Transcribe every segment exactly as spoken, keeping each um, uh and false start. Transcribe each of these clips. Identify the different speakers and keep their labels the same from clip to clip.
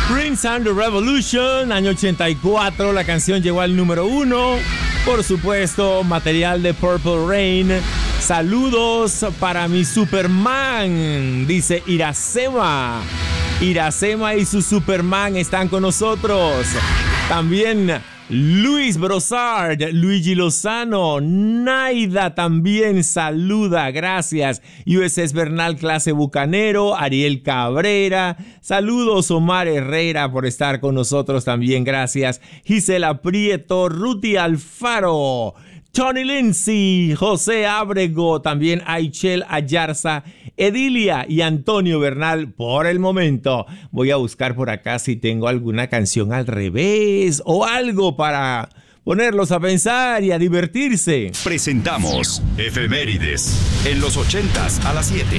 Speaker 1: Prince and the Revolution, año ochenta y cuatro, la canción llegó al número uno. Por supuesto, material de Purple Rain. Saludos para mi Superman, dice Iracema. Iracema y su Superman están con nosotros. También Luis Brosard, Luigi Lozano, Naida también saluda, gracias. U S S Bernal clase Bucanero, Ariel Cabrera, saludos Omar Herrera por estar con nosotros también, gracias. Gisela Prieto, Ruti Alfaro, Tony Lindsay, José Ábrego, también Aichel Ayarza, Edilia y Antonio Bernal. Por el momento voy a buscar por acá si tengo alguna canción al revés o algo para ponerlos a pensar y a divertirse.
Speaker 2: Presentamos Efemérides en los ochentas a las siete.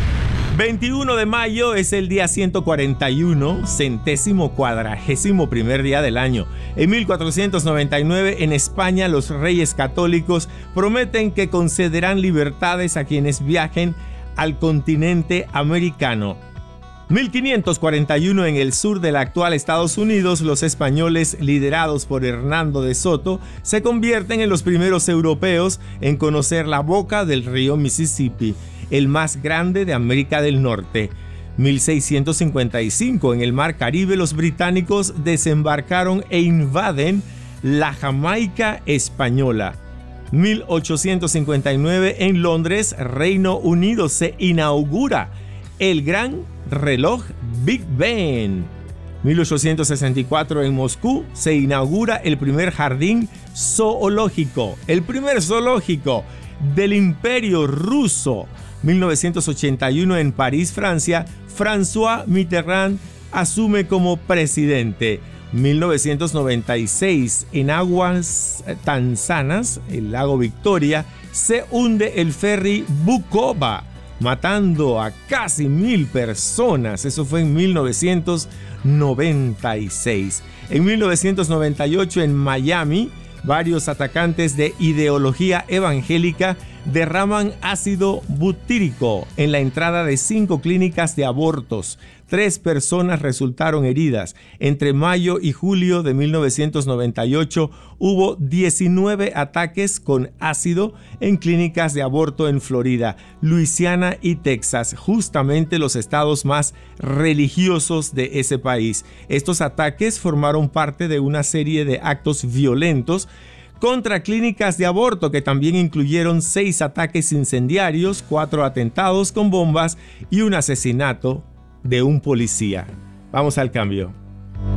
Speaker 1: veintiuno de mayo es el día ciento cuarenta y uno, centésimo cuadragésimo primer día del año. En mil cuatrocientos noventa y nueve, en España, los reyes católicos prometen que concederán libertades a quienes viajen al continente americano. mil quinientos cuarenta y uno, en el sur del actual Estados Unidos, los españoles, liderados por Hernando de Soto, se convierten en los primeros europeos en conocer la boca del río Mississippi, el más grande de América del Norte. mil seiscientos cincuenta y cinco, en el Mar Caribe, los británicos desembarcaron e invaden la Jamaica española. mil ochocientos cincuenta y nueve, en Londres, Reino Unido, se inaugura el gran reloj Big Ben. mil ochocientos sesenta y cuatro, en Moscú, se inaugura el primer jardín zoológico, el primer zoológico del Imperio Ruso. mil novecientos ochenta y uno, en París, Francia, François Mitterrand asume como presidente. mil novecientos noventa y seis, en aguas tanzanas, el lago Victoria, se hunde el ferry Bukova, matando a casi mil personas. Eso fue en mil novecientos noventa y seis. En mil novecientos noventa y ocho, en Miami, varios atacantes de ideología evangélica derraman ácido butírico en la entrada de cinco clínicas de abortos. Tres personas resultaron heridas. Entre mayo y julio de mil novecientos noventa y ocho hubo diecinueve ataques con ácido en clínicas de aborto en Florida, Luisiana y Texas, justamente los estados más religiosos de ese país. Estos ataques formaron parte de una serie de actos violentos contra clínicas de aborto que también incluyeron seis ataques incendiarios, cuatro atentados con bombas y un asesinato de un policía. Vamos al cambio.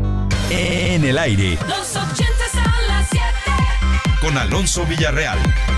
Speaker 2: En el aire.
Speaker 3: Los ochentas a las siete.
Speaker 2: Con Alonso Villarreal.